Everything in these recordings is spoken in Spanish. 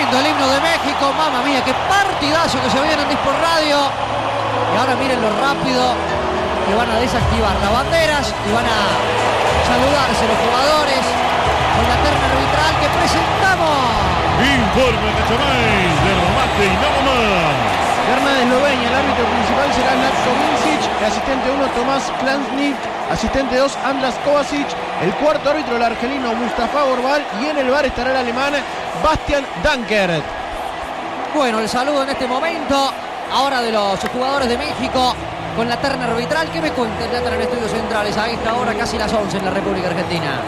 lindo el himno de México. Mamma mía, qué partidazo que se viene en Disport Radio. Y ahora miren lo rápido que van a desactivar las banderas y van a saludarse los jugadores con la terna arbitral que presentamos. Informe de Chamay, del mate y nada más. Terna de Eslovenia, el árbitro principal será Latko Vincic, el asistente 1 Tomás Klansnik, asistente 2 Andras Kovacic, el cuarto árbitro el argelino Mustafa Gorbal y en el VAR estará el alemán Bastian Dankert. Bueno, el saludo en este momento ahora de los jugadores de México con la terna arbitral. ¿Qué me cuentan ya en estudios centrales a esta hora, casi las 11 en la República Argentina?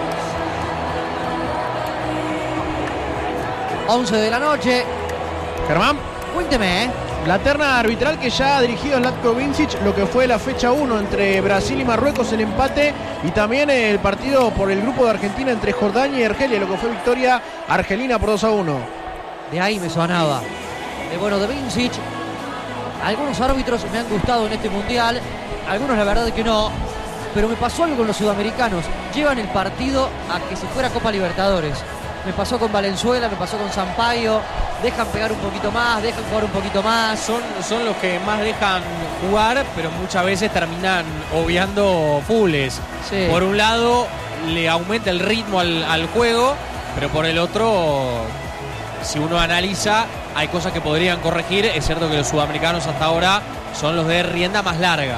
11 de la noche. Germán, cuénteme, La terna arbitral que ya ha dirigido Latko Vincic, lo que fue la fecha 1 entre Brasil y Marruecos, el empate, y también el partido por el grupo de Argentina entre Jordania y Argelia, lo que fue victoria argelina por 2-1. De ahí me sonaba. De Vincic. Algunos árbitros me han gustado en este mundial, algunos la verdad que no, pero me pasó algo con los sudamericanos. Llevan el partido a que si fuera Copa Libertadores. Me pasó con Valenzuela, me pasó con Sampaio. Dejan pegar un poquito más, dejan jugar un poquito más. Son los que más dejan jugar, pero muchas veces terminan obviando fules. Sí. Por un lado, le aumenta el ritmo al juego, pero por el otro, si uno analiza, hay cosas que podrían corregir. Es cierto que los sudamericanos hasta ahora son los de rienda más larga.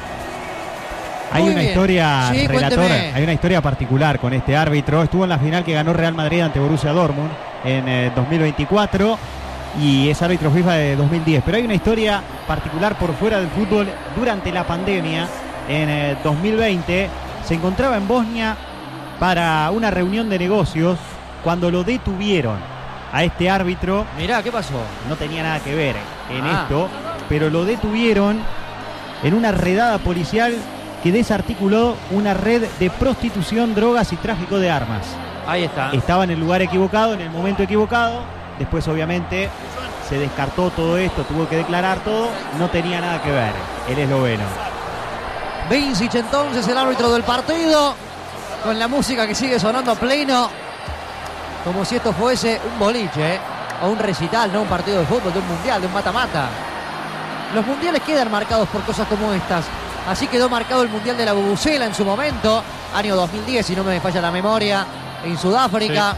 Hay Muy una bien. historia Sí, relatora, cuénteme. hay una historia particular con este árbitro. Estuvo en la final que ganó Real Madrid ante Borussia Dortmund en 2024 y es árbitro FIFA de 2010. Pero hay una historia particular por fuera del fútbol. Durante la pandemia, en 2020, se encontraba en Bosnia para una reunión de negocios cuando lo detuvieron a este árbitro. Mirá, ¿qué pasó? No tenía nada que ver en esto, pero lo detuvieron en una redada policial que desarticuló una red de prostitución, drogas y tráfico de armas. Ahí está. Estaba en el lugar equivocado, en el momento equivocado. Después, obviamente, se descartó todo esto, tuvo que declarar todo. No tenía nada que ver el esloveno. Vincic entonces, el árbitro del partido, con la música que sigue sonando a pleno, como si esto fuese un boliche, o un recital, no un partido de fútbol, de un mundial, de un mata-mata. Los mundiales quedan marcados por cosas como estas. Así quedó marcado el mundial de la bubucela en su momento, año 2010, si no me falla la memoria, en Sudáfrica. Sí.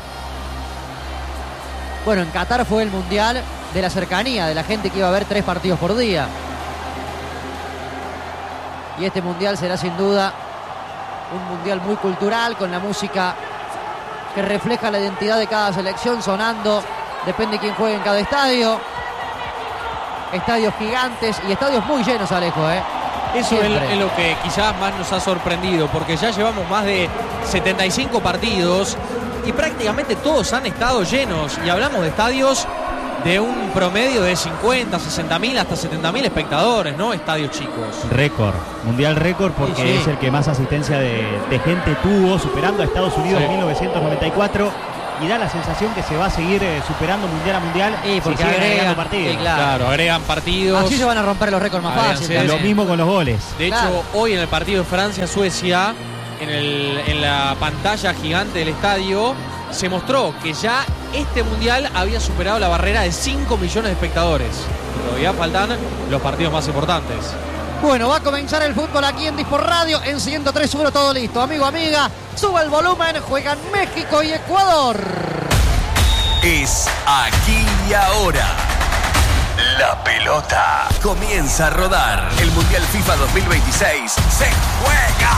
Bueno, en Qatar fue el mundial de la cercanía, de la gente que iba a ver 3 partidos por día. Y este mundial será sin duda un mundial muy cultural, con la música que refleja la identidad de cada selección sonando, depende de quién juegue en cada estadio. Estadios gigantes y estadios muy llenos, Alejo, Eso es lo que quizás más nos ha sorprendido, porque ya llevamos más de 75 partidos y prácticamente todos han estado llenos. Y hablamos de estadios de un promedio de 50, 60.000 hasta 70.000 espectadores, ¿no? Estadios chicos. Récord, mundial récord, porque sí. Es el que más asistencia de gente tuvo, superando a Estados Unidos en 1994. Y da la sensación que se va a seguir superando mundial a mundial. Y porque se siguen agregando agregan partidos. Claro, agregan partidos. Así se van a romper los récords más fáciles. Lo mismo con los goles. De hecho, hoy en el partido de Francia-Suecia, en la pantalla gigante del estadio, se mostró que ya este mundial había superado la barrera de 5 millones de espectadores. Todavía faltan los partidos más importantes. Bueno, va a comenzar el fútbol aquí en Disport Radio en 103.1, todo listo. Amigo, amiga, suba el volumen, juegan México y Ecuador. Es aquí y ahora. La pelota comienza a rodar. El Mundial FIFA 2026 se juega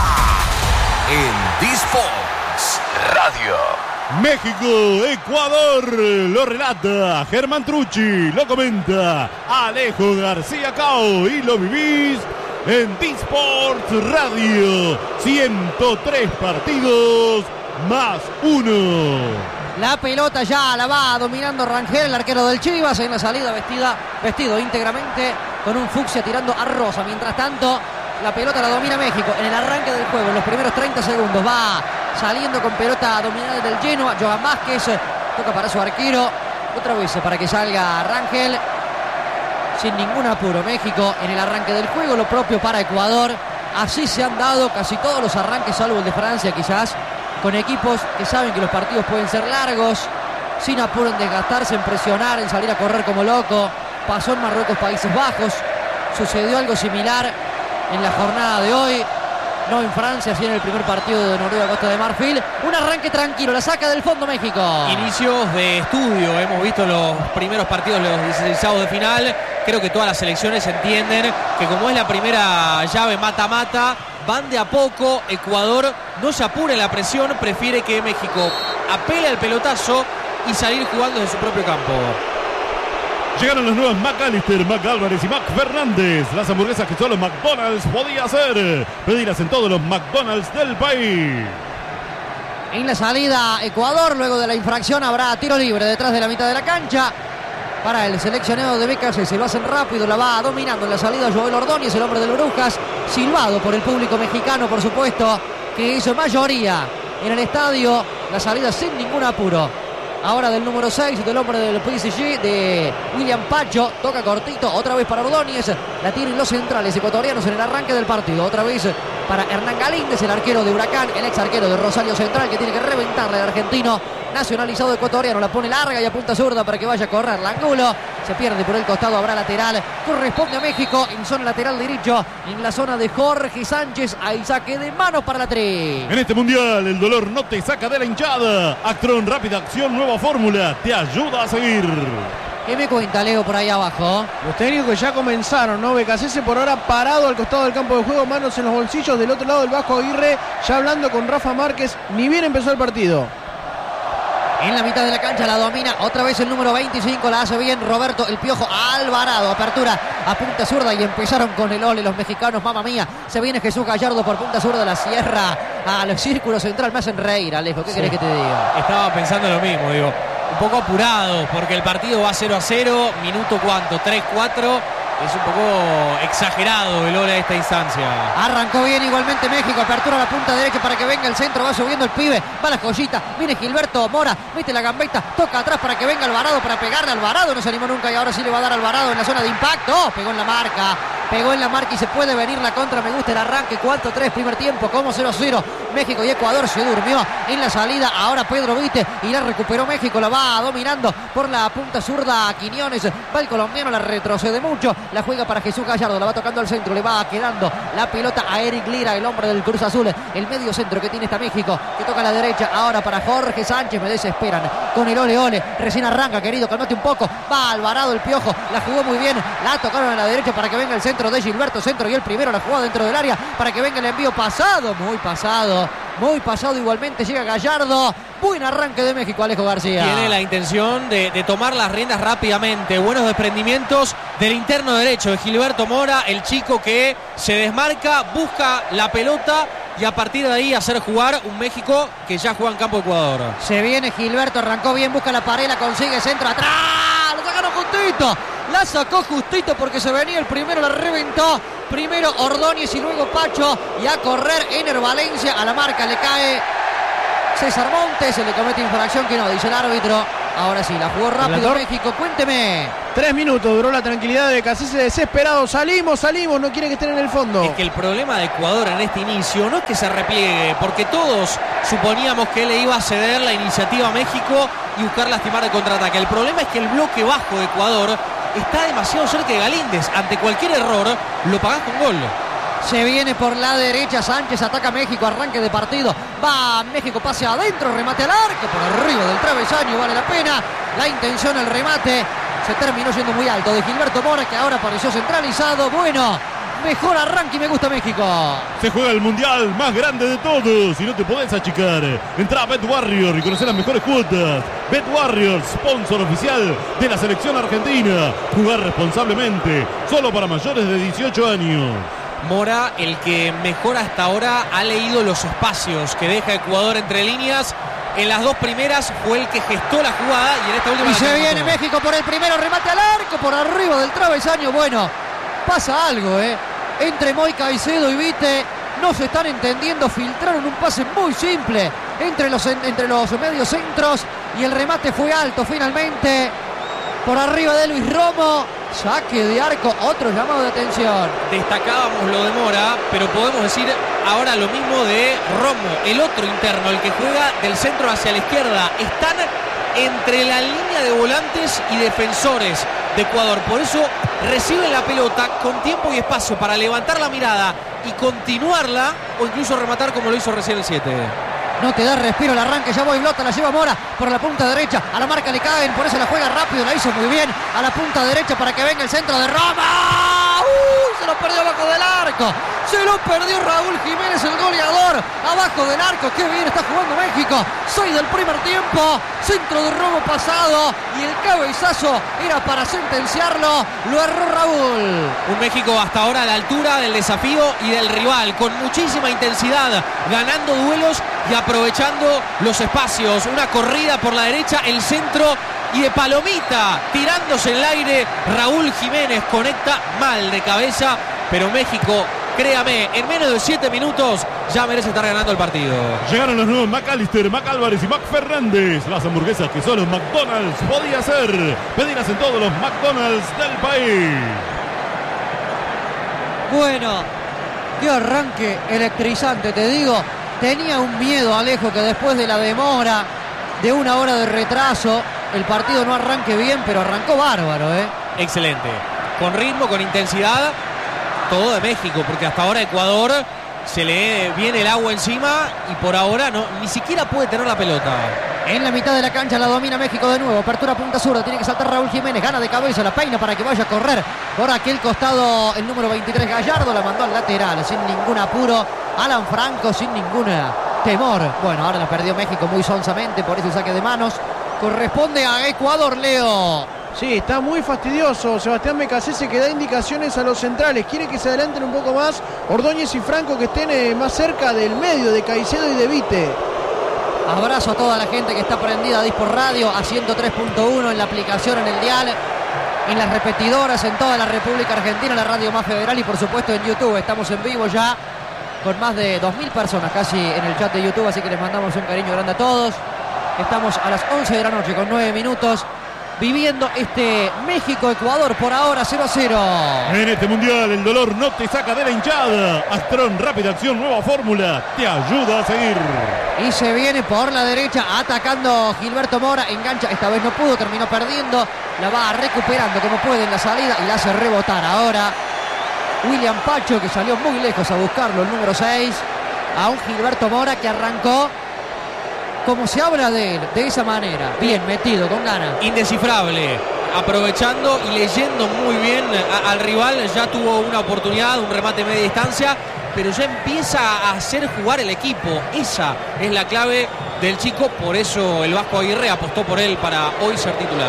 en Disports Radio. México, Ecuador, lo relata Germán Trucci, lo comenta Alejo García Cao y lo vivís en Disports Radio. 103 partidos más 1. La pelota ya la va dominando Rangel, el arquero del Chivas, en la salida vestido íntegramente con un fucsia tirando a rosa. Mientras tanto, la pelota la domina México en el arranque del juego, en los primeros 30 segundos. Va saliendo con pelota dominada del Genoa. Johan Vázquez toca para su arquero. Otra vez para que salga Rangel. Sin ningún apuro México en el arranque del juego. Lo propio para Ecuador. Así se han dado casi todos los arranques, salvo el de Francia quizás, con equipos que saben que los partidos pueden ser largos, sin apuro en desgastarse, en presionar, en salir a correr como loco. Pasó en Marruecos, Países Bajos. Sucedió algo similar en la jornada de hoy. No en Francia, sí en el primer partido de Noruega Costa de Marfil. Un arranque tranquilo, la saca del fondo México. Inicios de estudio, hemos visto los primeros partidos, los 16avos de final. Creo que todas las selecciones entienden que como es la primera llave mata-mata, van de a poco. Ecuador no se apura en la presión, prefiere que México apele al pelotazo y salir jugando desde su propio campo. Llegaron los nuevos McAllister, McAlvarez y McFernández. Las hamburguesas que solo McDonald's podía hacer. Pedirlas en todos los McDonald's del país. En la salida Ecuador, luego de la infracción, habrá tiro libre detrás de la mitad de la cancha para el seleccionado de BKC. Lo hacen rápido, la va dominando en la salida Joel Ordóñez, el hombre de Brujas, silbado por el público mexicano, por supuesto, que hizo mayoría en el estadio. La salida sin ningún apuro. Ahora del número 6, del hombre del PSG, de William Pacho. Toca cortito, otra vez para Ordóñez. La tienen los centrales ecuatorianos en el arranque del partido. Otra vez para Hernán Galíndez, el arquero de Huracán, el ex arquero de Rosario Central, que tiene que reventarle al argentino nacionalizado ecuatoriano. La pone larga y a punta zurda para que vaya a correr. La angulo, se pierde por el costado, habrá lateral. Corresponde a México en zona lateral derecho, en la zona de Jorge Sánchez. Ahí saque de manos para la 3. En este mundial el dolor no te saca de la hinchada. Actron Rápida Acción, nueva fórmula, te ayuda a seguir. ¿Qué me cuenta Leo por ahí abajo? Los técnicos que ya comenzaron, ¿no? Becasese por ahora parado al costado del campo de juego, manos en los bolsillos. Del otro lado del Vasco Aguirre, ya hablando con Rafa Márquez. Ni bien empezó el partido. En la mitad de la cancha la domina otra vez el número 25, la hace bien Roberto El Piojo Alvarado. Apertura a punta zurda y empezaron con el ole los mexicanos, mamma mía. Se viene Jesús Gallardo por punta zurda, la cierra al círculo central. Me hacen reír, Alejo, ¿qué querés que te diga? Estaba pensando lo mismo, digo, un poco apurado porque el partido va 0-0, minuto ¿cuánto? 3-4. Es un poco exagerado el ole a esta instancia. Arrancó bien igualmente México. Apertura a la punta derecha para que venga el centro. Va subiendo el pibe. Va la joyita. Viene Gilberto Mora. Mete la gambeta. Toca atrás para que venga Alvarado. Para pegarle a Alvarado. No se animó nunca y ahora sí le va a dar Alvarado en la zona de impacto. Pegó en la marca. Pegó en la marca y se puede venir la contra. Me gusta el arranque. 4-3 primer tiempo. Como 0-0. México y Ecuador se durmió en la salida. Ahora Pedro Vite y la recuperó México. La va dominando por la punta zurda Quiñones. Va el colombiano. La retrocede mucho. La juega para Jesús Gallardo, la va tocando al centro, le va quedando la pelota a Eric Lira, el hombre del Cruz Azul, el medio centro que tiene esta México, que toca a la derecha, ahora para Jorge Sánchez. Me desesperan con el ole, recién arranca, querido, calmate un poco, va Alvarado el Piojo, la jugó muy bien, la tocaron a la derecha para que venga el centro de Gilberto, centro y el primero, la jugó dentro del área para que venga el envío pasado, muy pasado igualmente, llega Gallardo. Buen arranque de México, Alejo García. Tiene la intención de tomar las riendas rápidamente. Buenos desprendimientos del interno derecho de Gilberto Mora, el chico que se desmarca, busca la pelota y a partir de ahí hacer jugar un México que ya juega en campo de Ecuador. Se viene Gilberto, arrancó bien, busca la pared, la consigue, centro atrás. Lo sacaron justito. La sacó justito porque se venía el primero, la reventó. Primero Ordóñez y luego Pacho. Y a correr Ener Valencia. A la marca le cae César Montes, se le comete infracción que no, dice el árbitro. Ahora sí, la jugó rápido México, cuénteme. 3 minutos duró la tranquilidad de Becasese, desesperado. Salimos, no quiere que estén en el fondo. Es que el problema de Ecuador en este inicio no es que se repliegue, porque todos suponíamos que le iba a ceder la iniciativa a México y buscar lastimar el contraataque. El problema es que el bloque bajo de Ecuador está demasiado cerca de Galíndez. Ante cualquier error, lo pagás con gol. Se viene por la derecha Sánchez, ataca México, arranque de partido. Va México, pase adentro, remate al arco, por arriba del travesaño, vale la pena. La intención, el remate, se terminó yendo muy alto de Gilberto Mora, que ahora apareció centralizado. Bueno, mejor arranque y me gusta México. Se juega el mundial más grande de todos y no te podés achicar. Entrá a Bet Warrior y conoce las mejores cuotas. Bet Warrior, sponsor oficial de la selección argentina. Jugar responsablemente, solo para mayores de 18 años. Mora, el que mejor hasta ahora ha leído los espacios que deja Ecuador entre líneas. En las dos primeras fue el que gestó la jugada y en esta última... Y se viene México por el primero, remate al arco, por arriba del travesaño. Bueno, pasa algo, entre Moy Caicedo y Vite no se están entendiendo, filtraron un pase muy simple entre los medios centros y el remate fue alto finalmente por arriba de Luis Romo. Saque de arco, otro llamado de atención. Destacábamos lo de Mora, pero podemos decir ahora lo mismo de Romo, el otro interno, el que juega del centro hacia la izquierda. Están entre la línea de volantes y defensores de Ecuador. Por eso reciben la pelota con tiempo y espacio para levantar la mirada y continuarla o incluso rematar como lo hizo recién el 7. No te da respiro el arranque, ya Boilota, la lleva Mora por la punta derecha, a la marca le caen, por eso la juega rápido, la hizo muy bien, a la punta derecha para que venga el centro de Roma. Se lo perdió abajo del arco, se lo perdió Raúl Jiménez, el goleador, abajo del arco. Qué bien está jugando México, 6 del primer tiempo, centro de robo pasado y el cabezazo era para sentenciarlo, lo erró Raúl. Un México hasta ahora a la altura del desafío y del rival, con muchísima intensidad, ganando duelos y aprovechando los espacios. Una corrida por la derecha, el centro y de palomita, tirándose en el aire. Raúl Jiménez conecta mal de cabeza, pero México, créame, en menos de 7 minutos ya merece estar ganando el partido. Llegaron los nuevos McAllister, McAlvarez y McFernández. Las hamburguesas que solo McDonald's podía hacer. Pedirlas en todos los McDonald's del país. Bueno, qué arranque electrizante, te digo. Tenía un miedo, Alejo, que después de la demora de 1 hora de retraso, el partido no arranque bien, pero arrancó bárbaro, ¿eh? Excelente. Con ritmo, con intensidad, todo de México, porque hasta ahora Ecuador se le viene el agua encima y por ahora no, ni siquiera puede tener la pelota. En la mitad de la cancha la domina México de nuevo. Apertura punta zurda. Tiene que saltar Raúl Jiménez. Gana de cabeza. La peina para que vaya a correr por aquel costado el número 23 Gallardo. La mandó al lateral sin ningún apuro. Alan Franco sin ningún temor. Bueno, ahora la perdió México muy sonsamente. Por eso el saque de manos corresponde a Ecuador, Leo. Sí, está muy fastidioso Sebastián Becasese, que da indicaciones a los centrales. Quiere que se adelanten un poco más Ordóñez y Franco, que estén más cerca del medio de Caicedo y de Vite. Abrazo a toda la gente que está prendida a Dispor Radio, a 103.1 en la aplicación, en el dial, en las repetidoras, en toda la República Argentina, la radio más federal y por supuesto en YouTube. Estamos en vivo ya con más de 2.000 personas casi en el chat de YouTube, así que les mandamos un cariño grande a todos. Estamos a las 11 de la noche con 9 minutos. Viviendo este México-Ecuador por ahora 0-0. En este mundial el dolor no te saca de la hinchada. Astrón, rápida acción, nueva fórmula, te ayuda a seguir. Y se viene por la derecha atacando Gilberto Mora. Engancha, esta vez no pudo, terminó perdiendo. La va recuperando como puede en la salida y la hace rebotar ahora William Pacho, que salió muy lejos a buscarlo, el número 6. A un Gilberto Mora que arrancó como se habla de él, de esa manera, bien metido, con ganas. Indescifrable, aprovechando y leyendo muy bien al rival. Ya tuvo una oportunidad, un remate media distancia, pero ya empieza a hacer jugar el equipo. Esa es la clave del chico, por eso el Vasco Aguirre apostó por él para hoy ser titular.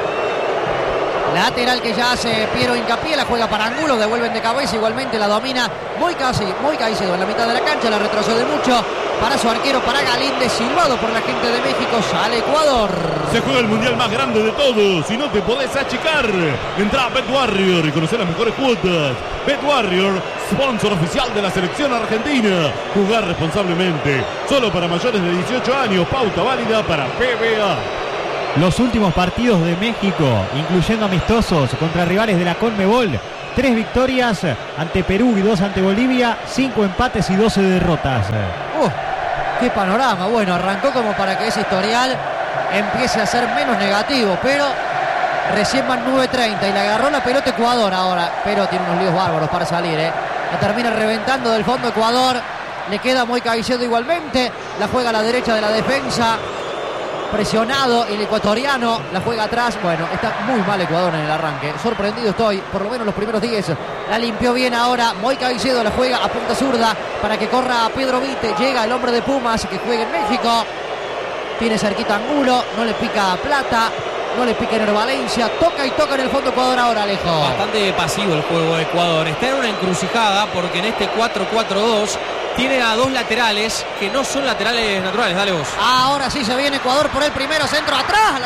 Lateral que ya hace Piero hincapié, la juega para Angulo, devuelven de cabeza, igualmente la domina muy Caicedo en la mitad de la cancha, la retrocede mucho para su arquero, para Galíndez, silbado por la gente de México, sale Ecuador. Se juega el mundial más grande de todos y no te podés achicar. Entra a Bet Warrior y conocer las mejores cuotas. Bet Warrior, sponsor oficial de la selección argentina. Jugar responsablemente, solo para mayores de 18 años, pauta válida para PBA. Los últimos partidos de México, incluyendo amistosos contra rivales de la CONMEBOL, 3 victorias ante Perú y 2 ante Bolivia, 5 empates y 12 derrotas. ¡Qué panorama! Bueno, arrancó como para que ese historial empiece a ser menos negativo, pero recién van 9:30 y le agarró la pelota Ecuador ahora, pero tiene unos líos bárbaros para salir, La termina reventando del fondo Ecuador, le queda muy Caicedo igualmente, la juega a la derecha de la defensa. Presionado el ecuatoriano, la juega atrás. Bueno, está muy mal Ecuador en el arranque. Sorprendido estoy, por lo menos los primeros 10. La limpió bien ahora Moy Caicedo, la juega a punta zurda para que corra a Pedro Vite. Llega el hombre de Pumas que juega en México. Tiene cerquita Angulo, no le pica Plata, no le pica Ener Valencia. Toca y toca en el fondo Ecuador ahora, Alejo. Bastante pasivo el juego de Ecuador. Está en una encrucijada porque en este 4-4-2 tiene a 2 laterales que no son laterales naturales. Dale vos. Ahora sí se viene Ecuador por el primero, centro atrás. La sacaron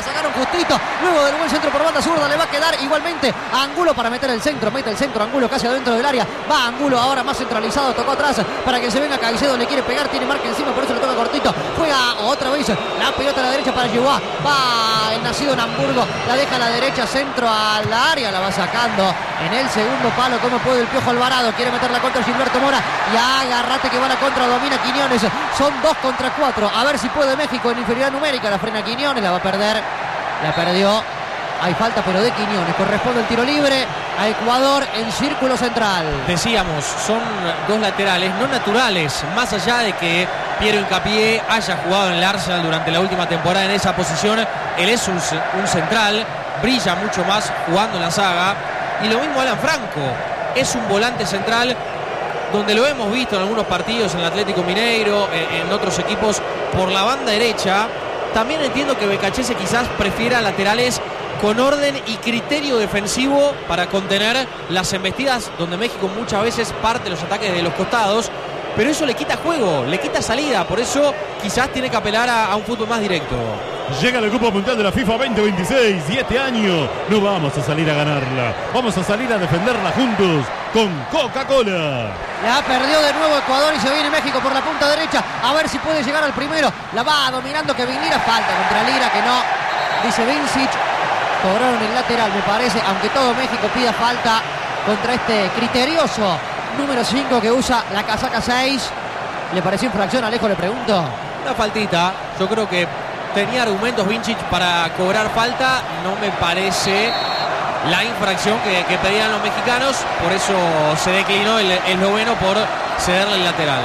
cortito. Luego del buen centro por banda zurda le va a quedar igualmente a Angulo para meter el centro. Mete el centro Angulo casi adentro del área. Va Angulo ahora más centralizado. Tocó atrás para que se venga Caicedo. Le quiere pegar. Tiene marca encima. Por eso le toca cortito. Juega otra vez la pelota a la derecha para Giroud. Va el nacido en Hamburgo. La deja a la derecha. Centro a la área. La va sacando en el segundo palo. Como puede el Piojo Alvarado. Quiere meter la contra Gilberto Mora. Y agárrate que va la contra. Domina Quiñones. Son 2 contra 4. A ver si puede México en inferioridad numérica. La frena Quiñones. La va a perder. La perdió. Hay falta pero de Quiñones. Corresponde el tiro libre a Ecuador en círculo central. Decíamos, son dos laterales no naturales. Más allá de que Piero Hincapié haya jugado en el Arsenal durante la última temporada en esa posición, él es un central. Brilla mucho más jugando en la saga. Y lo mismo Alan Franco. Es un volante central donde lo hemos visto en algunos partidos en el Atlético Mineiro, en otros equipos por la banda derecha. También entiendo que Becachese quizás prefiera laterales con orden y criterio defensivo para contener las embestidas donde México muchas veces parte los ataques de los costados, pero eso le quita juego, le quita salida, por eso quizás tiene que apelar a un fútbol más directo. Llega la Copa Mundial de la FIFA 2026 y este año no vamos a salir a ganarla, vamos a salir a defenderla juntos con Coca-Cola. La perdió de nuevo Ecuador y se viene México por la punta derecha. A ver si puede llegar al primero. La va dominando Kevin Lira. Falta contra Lira que no. Dice Vincic. Cobraron el lateral, me parece, aunque todo México pida falta contra este criterioso número 5 que usa la casaca 6. ¿Le pareció infracción, Alejo? Le pregunto. Una faltita. Yo creo que tenía argumentos Vincic para cobrar falta. No me parece la infracción que pedían los mexicanos. Por eso se declinó el esloveno por cederle el lateral.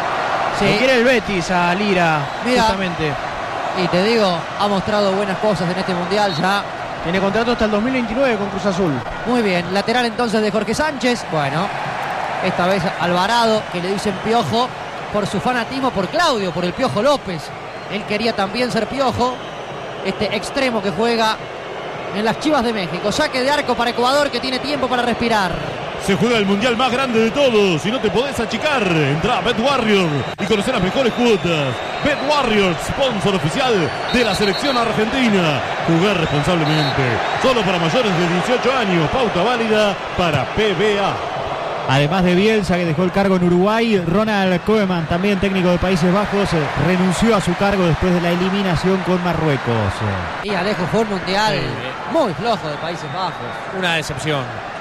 Sí. Lo quiere el Betis a Lira, mira, justamente. Y te digo, ha mostrado buenas cosas en este mundial ya. Tiene contrato hasta el 2029 con Cruz Azul. Muy bien, lateral entonces de Jorge Sánchez. Bueno, esta vez Alvarado, que le dicen Piojo por su fanatismo por Claudio, por el Piojo López. Él quería también ser Piojo, este extremo que juega en las Chivas de México. Saque de arco para Ecuador, que tiene tiempo para respirar. Se juega el mundial más grande de todos y no te podés achicar. Entra a Bet Warrior y conocer las mejores cuotas. Bet Warrior, sponsor oficial de la selección argentina. Jugar responsablemente. Solo para mayores de 18 años. Pauta válida para PBA. Además de Bielsa, que dejó el cargo en Uruguay, Ronald Koeman, también técnico de Países Bajos, renunció a su cargo después de la eliminación con Marruecos. Y Alejo, fue un mundial muy flojo de Países Bajos. Una decepción.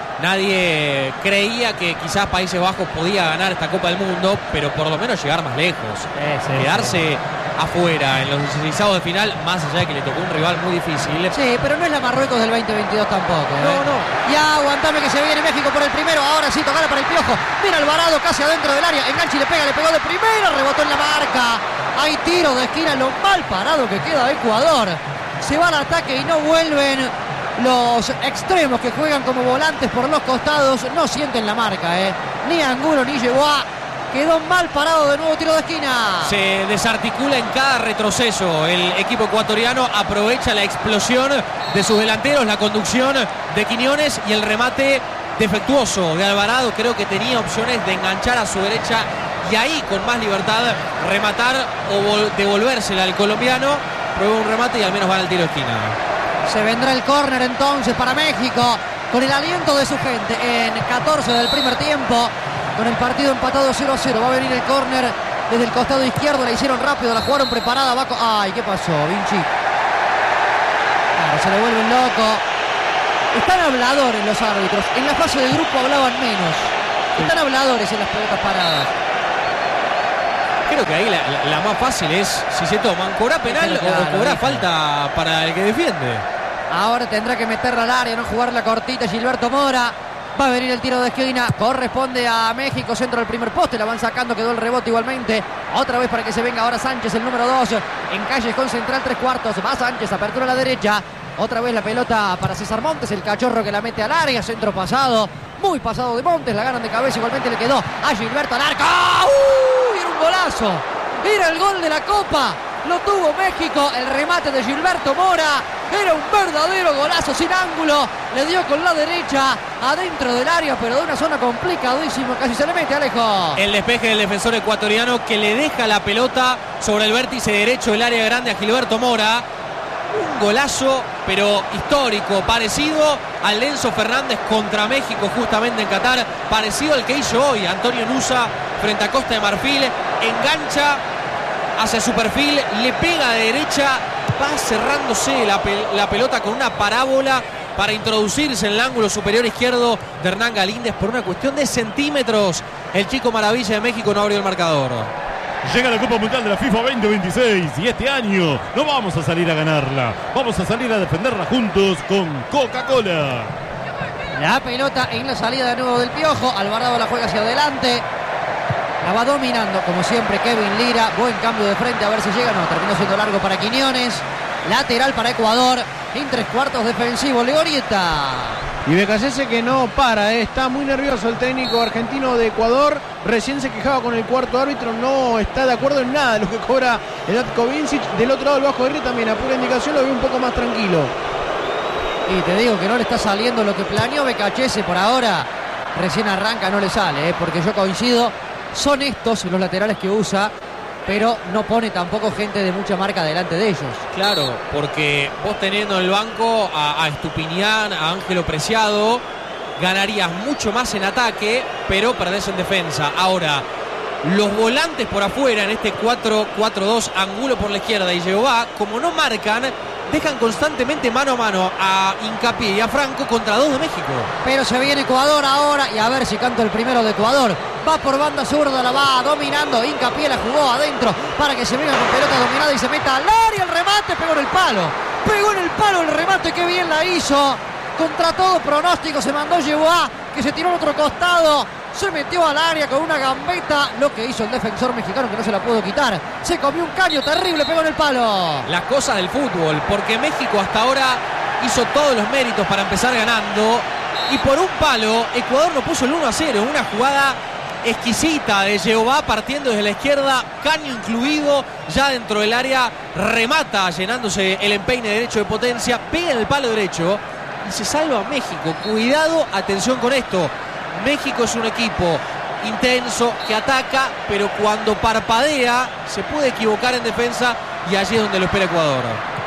Nadie creía que quizás Países Bajos podía ganar esta Copa del Mundo, pero por lo menos llegar más lejos. Quedarse afuera en los 16avos de final, más allá de que le tocó un rival muy difícil. Sí, pero no es la Marruecos del 2022 tampoco. No. Ya aguantame que se viene México por el primero. Ahora sí, tocala para el Piojo. Mira Alvarado casi adentro del área. Enganche y le pega, le pegó de primera, rebotó en la marca. Hay tiro de esquina, lo mal parado que queda Ecuador. Se va al ataque y no vuelven. Los extremos que juegan como volantes por los costados no sienten la marca, ni Angulo ni Giroud. Quedó mal parado de nuevo, tiro de esquina. Se desarticula en cada retroceso. El equipo ecuatoriano aprovecha la explosión de sus delanteros, la conducción de Quiñones y el remate defectuoso de Alvarado. Creo que tenía opciones de enganchar a su derecha y ahí con más libertad rematar o devolvérsela al colombiano. Prueba un remate y al menos va al tiro de esquina. Se vendrá el córner entonces para México con el aliento de su gente en 14 del primer tiempo, con el partido empatado 0-0. Va a venir el córner desde el costado izquierdo, la hicieron rápido, la jugaron preparada. Ay, ¿qué pasó, Vinci? Claro, se le vuelven loco. Están habladores los árbitros. En la fase de grupo hablaban menos. Están habladores en las pelotas paradas. Creo que ahí la más fácil es si se toman, cobrar penal o cobrar falta para el que defiende. Ahora tendrá que meterla al área, no jugar la cortita Gilberto Mora. Va a venir el tiro de esquina, corresponde a México, centro del primer poste, la van sacando, quedó el rebote igualmente. Otra vez para que se venga ahora Sánchez, el número 2, en calles con central 3/4. Va Sánchez, apertura a la derecha. Otra vez la pelota para César Montes, el cachorro que la mete al área, centro pasado, muy pasado de Montes, la ganan de cabeza, igualmente le quedó a Gilberto al arco. Era un golazo, era el gol de la Copa, lo tuvo México, el remate de Gilberto Mora, era un verdadero golazo sin ángulo, le dio con la derecha adentro del área, pero de una zona complicadísima, casi se le mete, Alejo. El despeje del defensor ecuatoriano que le deja la pelota sobre el vértice derecho del área grande a Gilberto Mora. un golazo, pero histórico, parecido al de Enzo Fernández contra México justamente en Qatar, parecido al que hizo hoy Antonio Nusa frente a Costa de Marfil. Engancha hacia su perfil, le pega de derecha, va cerrándose la pelota con una parábola para introducirse en el ángulo superior izquierdo de Hernán Galíndez. Por una cuestión de centímetros, el chico maravilla de México no abrió el marcador. Llega la Copa Mundial de la FIFA 2026 y este año no vamos a salir a ganarla, vamos a salir a defenderla juntos con Coca-Cola. La pelota en la salida de nuevo del Piojo. Alvarado la juega hacia adelante. La va dominando como siempre Kevin Lira. Buen cambio de frente, a ver si llega. No, terminó siendo largo para Quiñones. Lateral para Ecuador. En 3/4 defensivo Legorieta. Y Becasese que no para, está muy nervioso el técnico argentino de Ecuador. Recién se quejaba con el cuarto árbitro, no está de acuerdo en nada de lo que cobra Zlatko Vincic. Del otro lado el Bajo Aguirre también, a pura indicación, lo veo un poco más tranquilo. Y te digo que no le está saliendo lo que planeó Becasese por ahora. Recién arranca, no le sale, porque yo coincido. Son estos los laterales que usa, pero no pone tampoco gente de mucha marca delante de ellos. Claro, porque vos teniendo en el banco a Estupiñán, a Ángelo Preciado, ganarías mucho más en ataque, pero perdés en defensa. Ahora, los volantes por afuera en este 4-4-2, Angulo por la izquierda y Jehová, como no marcan, dejan constantemente mano a mano a Hincapié y a Franco contra dos de México. Pero se viene Ecuador ahora y a ver si canta el primero de Ecuador. Va por banda zurda, la va dominando. Hincapié la jugó adentro para que se venga con pelota dominada y se meta al área. El remate pegó en el palo. Pegó en el palo el remate, qué bien la hizo. Contra todo pronóstico se mandó Jehová, que se tiró al otro costado. Se metió al área con una gambeta. Lo que hizo el defensor mexicano, que no se la pudo quitar. Se comió un caño terrible, pegó en el palo. Las cosas del fútbol, porque México hasta ahora hizo todos los méritos para empezar ganando. Y por un palo, Ecuador no puso el 1-0. Una jugada exquisita de Jehová partiendo desde la izquierda, caño incluido, ya dentro del área, remata llenándose el empeine derecho de potencia, pega en el palo derecho y se salva México. Cuidado, atención con esto. México es un equipo intenso que ataca, pero cuando parpadea se puede equivocar en defensa y allí es donde lo espera Ecuador.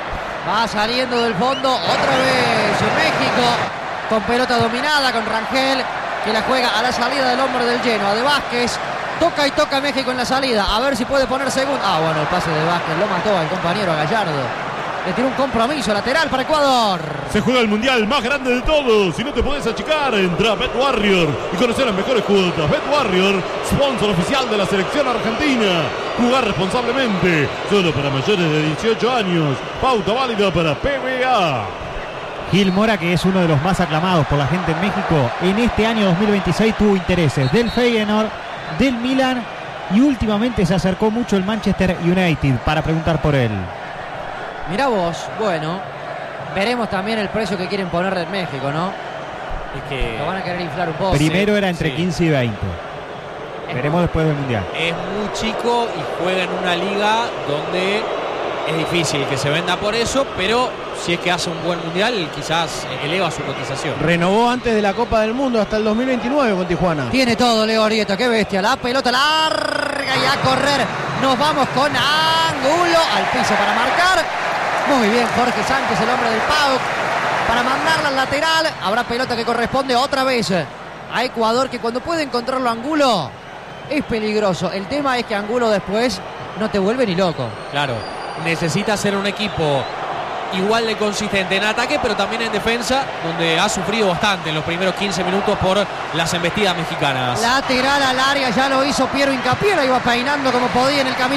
Va saliendo del fondo otra vez México con pelota dominada con Rangel, que la juega a la salida del hombre del Genoa, de Vázquez. Toca y toca México en la salida, a ver si puede poner segundo. Bueno, el pase de Vázquez lo mató al compañero, a Gallardo. Le tiró un compromiso lateral para Ecuador. Se juega el mundial más grande de todos. Si no te podés achicar, entra a Bet Warrior y conocer las mejores cuotas. Bet Warrior, sponsor oficial de la selección argentina. Jugar responsablemente, solo para mayores de 18 años. Pauta válida para PBA. Gil Mora, que es uno de los más aclamados por la gente en México, en este año 2026 tuvo intereses del Feyenoord, del Milan y últimamente se acercó mucho el Manchester United para preguntar por él. Mirá vos, bueno, veremos también el precio que quieren ponerle en México, ¿no? Es que lo van a querer inflar un poco. Primero era entre 15 y 20. Es Veremos después del Mundial. es muy chico y juega en una liga donde es difícil que se venda por eso, pero si es que hace un buen mundial, quizás eleva su cotización. Renovó antes de la Copa del Mundo hasta el 2029 con Tijuana. Tiene todo Leo Orieta, qué bestia. La pelota larga y a correr. Nos vamos con Angulo al piso para marcar. Muy bien Jorge Sánchez, el hombre del PAOK, para mandarla al lateral. Habrá pelota que corresponde otra vez a Ecuador, que cuando puede encontrarlo Angulo es peligroso. El tema es que Angulo después no te vuelve ni loco. Claro, necesita ser un equipo igual de consistente en ataque, pero también en defensa, donde ha sufrido bastante en los primeros 15 minutos por las embestidas mexicanas. Lateral al área, ya lo hizo Piero Hincapié, la iba peinando como podía en el camino